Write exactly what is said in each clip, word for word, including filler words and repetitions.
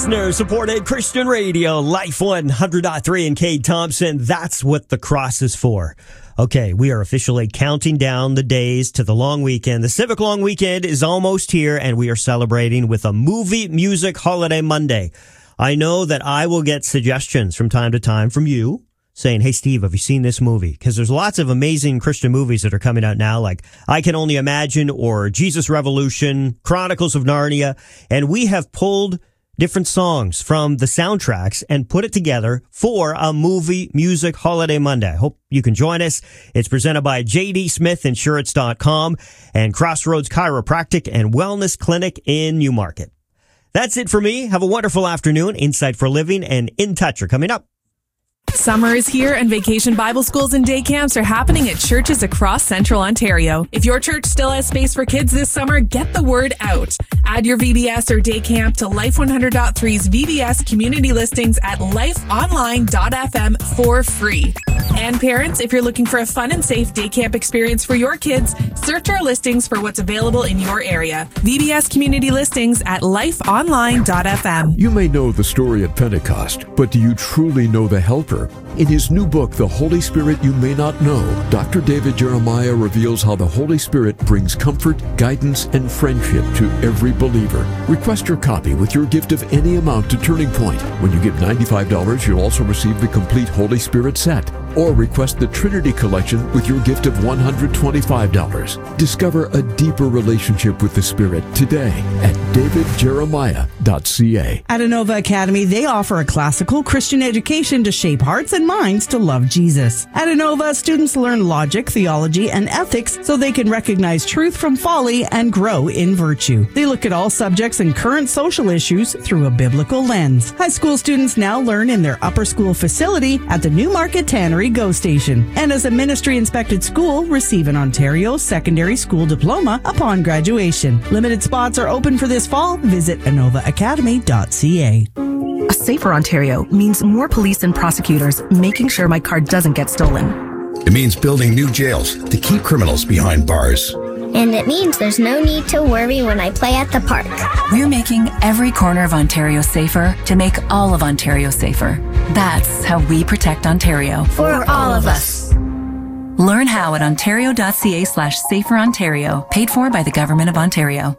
Listener-supported Christian radio, Life one hundred point three and Kate Thompson. That's what the cross is for. Okay, we are officially counting down the days to the long weekend. The Civic Long Weekend is almost here, and we are celebrating with a movie music holiday Monday. I know that I will get suggestions from time to time from you saying, hey, Steve, have you seen this movie? Because there's lots of amazing Christian movies that are coming out now, like I Can Only Imagine or Jesus Revolution, Chronicles of Narnia, and we have pulled different songs from the soundtracks and put it together for a movie music holiday Monday. I hope you can join us. It's presented by J D Smith Insurance dot com and Crossroads Chiropractic and Wellness Clinic in Newmarket. That's it for me. Have a wonderful afternoon. Insight for Living and In Touch are coming up. Summer is here and Vacation Bible Schools and day camps are happening at churches across Central Ontario. If your church still has space for kids this summer, get the word out. Add your V B S or day camp to Life one hundred point three's V B S community listings at life online dot f m for free. And parents, if you're looking for a fun and safe day camp experience for your kids, search our listings for what's available in your area. V B S community listings at life online dot f m. You may know the story at Pentecost, but do you truly know the Helper? In his new book, The Holy Spirit You May Not Know, Doctor David Jeremiah reveals how the Holy Spirit brings comfort, guidance, and friendship to every believer. Request your copy with your gift of any amount to Turning Point. When you give ninety-five dollars, you'll also receive the complete Holy Spirit set. Or request the Trinity Collection with your gift of one hundred twenty-five dollars. Discover a deeper relationship with the Spirit today at david jeremiah dot c a. At Inova Academy, they offer a classical Christian education to shape hearts and minds to love Jesus. At Inova, students learn logic, theology, and ethics so they can recognize truth from folly and grow in virtue. They look at all subjects and current social issues through a biblical lens. High school students now learn in their upper school facility at the Newmarket Tannery Go Station. And as a ministry-inspected school, receive an Ontario Secondary School Diploma upon graduation. Limited spots are open for this fall. Visit inova academy dot c a. A safer Ontario means more police and prosecutors making sure my car doesn't get stolen. It means building new jails to keep criminals behind bars. And it means there's no need to worry when I play at the park. We're making every corner of Ontario safer to make all of Ontario safer. That's how we protect Ontario. For all of us. Learn how at ontario dot c a slash safer Ontario. Paid for by the Government of Ontario.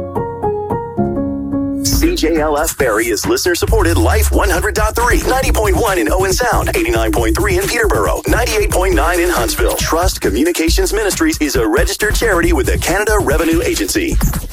C J L F Barrie is listener-supported Life one hundred point three, ninety point one in Owen Sound, eighty-nine point three in Peterborough, ninety-eight point nine in Huntsville. Trust Communications Ministries is a registered charity with the Canada Revenue Agency.